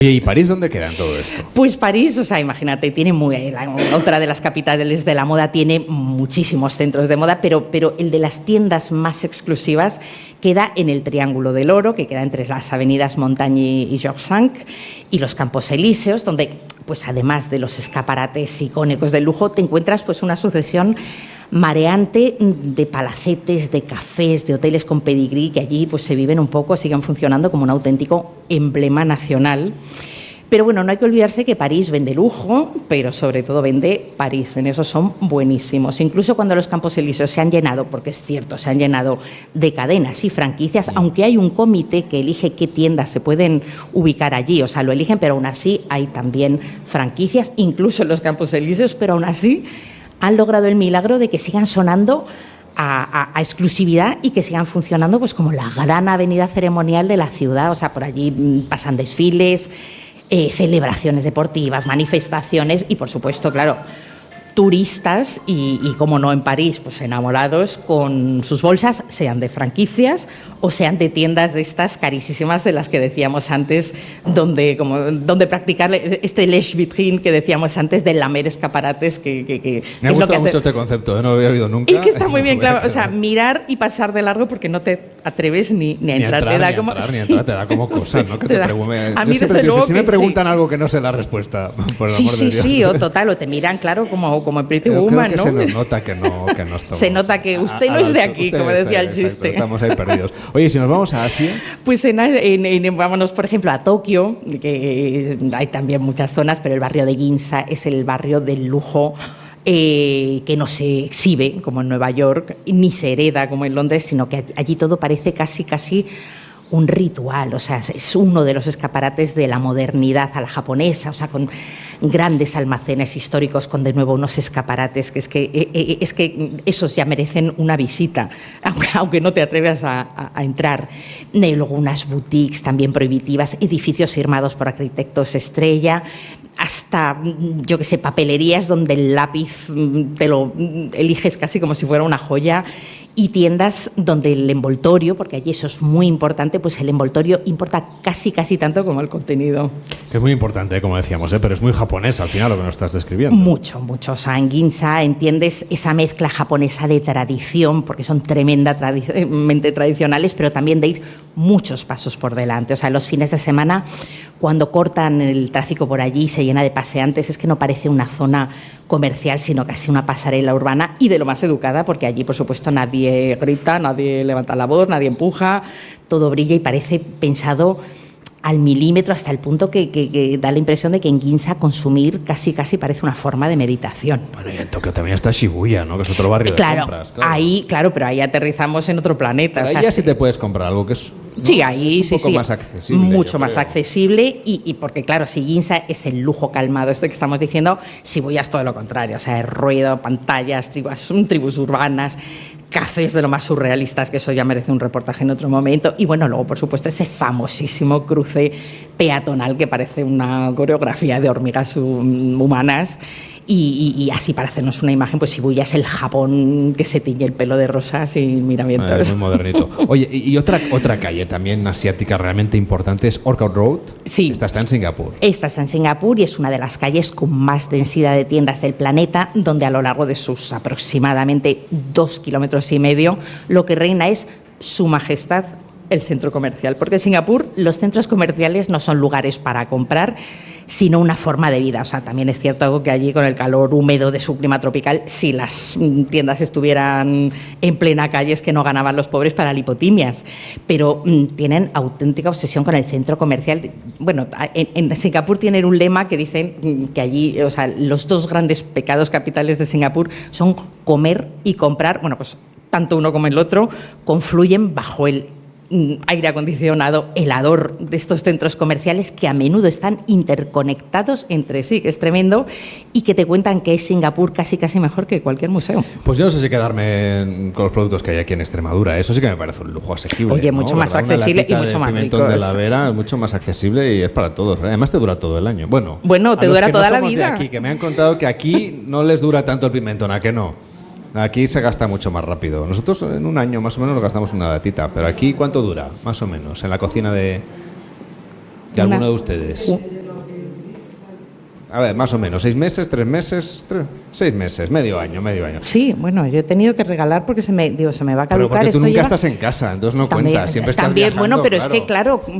¿Y París dónde queda en todo esto? Pues París, o sea, imagínate, tiene otra de las capitales de la moda, tiene muchísimos centros de moda, pero el de las tiendas más exclusivas queda en el Triángulo del Oro, que queda entre las avenidas Montagne y Georges V, y los Campos Elíseos, donde, pues además de los escaparates icónicos del lujo, te encuentras pues una sucesión mareante de palacetes, de cafés, de hoteles con pedigrí, que allí pues se viven un poco, siguen funcionando como un auténtico emblema nacional. Pero bueno, no hay que olvidarse que París vende lujo, pero sobre todo vende París. En eso son buenísimos. Incluso cuando los Campos Elíseos se han llenado, porque es cierto, se han llenado de cadenas y franquicias, aunque hay un comité que elige qué tiendas se pueden ubicar allí, o sea, lo eligen, pero aún así hay también franquicias, incluso en los Campos Elíseos, pero aún así han logrado el milagro de que sigan sonando a exclusividad y que sigan funcionando pues como la gran avenida ceremonial de la ciudad. O sea, por allí pasan desfiles, celebraciones deportivas, manifestaciones y, por supuesto, claro, turistas y como no en París, pues enamorados con sus bolsas, sean de franquicias o sean de tiendas de estas carísimas de las que decíamos antes, donde practicar este lèche vitrine que decíamos antes de lamer escaparates. Que me ha gustado mucho este concepto, no lo había oído nunca. Y que está muy bien, claro, o sea, mirar y pasar de largo porque no te atreves ni a entrar, te da como cosas, ¿no? Que te pregunten. A mí desde luego si me preguntan algo que no sé la respuesta, por el amor de Dios. Sí, o te miran, claro, como en Pretty Woman, creo que ¿no? se nos nota que no estamos. Se nota que usted no es de aquí, como decía el chiste. Estamos ahí perdidos. Oye, si nos vamos a Asia. Pues vámonos, por ejemplo, a Tokio, que hay también muchas zonas, pero el barrio de Ginza es el barrio del lujo que no se exhibe como en Nueva York, ni se hereda como en Londres, sino que allí todo parece casi un ritual. O sea, es uno de los escaparates de la modernidad a la japonesa, o sea, con grandes almacenes históricos, con de nuevo unos escaparates que es que esos ya merecen una visita, aunque no te atrevas a entrar. Y luego unas boutiques también prohibitivas, edificios firmados por arquitectos estrella, hasta, yo qué sé, papelerías donde el lápiz te lo eliges casi como si fuera una joya, y tiendas donde el envoltorio, porque allí eso es muy importante, pues el envoltorio importa casi tanto como el contenido. Que es muy importante, como decíamos, pero es muy japonés al final lo que nos estás describiendo. Mucho. O sea, en Ginza entiendes esa mezcla japonesa de tradición, porque son tremendamente tradicionales, pero también de ir muchos pasos por delante. O sea, los fines de semana, cuando cortan el tráfico por allí, se llena de paseantes, es que no parece una zona comercial, sino casi una pasarela urbana, y de lo más educada, porque allí, por supuesto, nadie grita, nadie levanta la voz, nadie empuja, todo brilla y parece pensado al milímetro, hasta el punto que da la impresión de que en Ginza consumir casi parece una forma de meditación. Bueno, y en Tokio también está Shibuya, ¿no? Que es otro barrio de compras. Pero ahí aterrizamos en otro planeta. Ahí ya sí te puedes comprar algo que es... Sí, ahí es un poco más accesible. Mucho más accesible y porque, claro, si Ginza es el lujo calmado, que estamos diciendo, Shibuya es todo lo contrario. O sea, es ruido, pantallas, tribus urbanas, cafés de lo más surrealistas, que eso ya merece un reportaje en otro momento. Y bueno, luego, por supuesto, ese famosísimo cruce peatonal que parece una coreografía de hormigas humanas. Y así, para hacernos una imagen, pues Shibuya es el Japón que se tiñe el pelo de rosas y miramientos. Es muy modernito. Oye, y otra calle también asiática realmente importante es Orchard Road. Sí. Esta está en Singapur. Esta está en Singapur y es una de las calles con más densidad de tiendas del planeta, donde a lo largo de sus aproximadamente 2,5 kilómetros, lo que reina es Su Majestad el centro comercial. Porque en Singapur los centros comerciales no son lugares para comprar, sino una forma de vida. O sea, también es cierto que allí, con el calor húmedo de su clima tropical, si las tiendas estuvieran en plena calle, es que no ganaban los pobres para lipotimias. Pero tienen auténtica obsesión con el centro comercial. Bueno, en Singapur tienen un lema que dicen que allí, o sea, los dos grandes pecados capitales de Singapur son comer y comprar. Bueno, pues tanto uno como el otro confluyen bajo el aire acondicionado helador de estos centros comerciales, que a menudo están interconectados entre sí, que es tremendo, y que te cuentan que es Singapur casi mejor que cualquier museo. Pues yo no sé si quedarme con los productos que hay aquí en Extremadura. Eso sí que me parece un lujo asequible. Oye, mucho más accesible y mucho más rico. De la Vera es mucho más accesible y es para todos. Además te dura todo el año. Bueno, te dura toda la vida. De aquí, que me han contado que aquí no les dura tanto el pimentón, ¿a que no? Aquí se gasta mucho más rápido. Nosotros en un año más o menos lo gastamos una latita, pero aquí ¿cuánto dura? Más o menos, en la cocina de... de alguno de ustedes? A ver, más o menos, 6 meses, 3 meses, 6 meses, medio año. Sí, bueno, yo he tenido que regalar porque se me va a caducar. Pero porque tú Esto nunca lleva... estás en casa, entonces no También, cuentas, siempre estás también, viajando, bueno, pero es que claro,